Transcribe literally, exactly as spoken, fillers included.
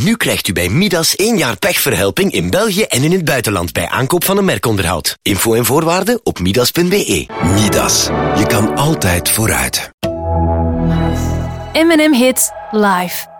Nu krijgt u bij Midas één jaar pechverhelping in België en in het buitenland bij aankoop van een merkonderhoud. Info en voorwaarden op midas punt b e. Midas. Je kan altijd vooruit. M en M Hits live.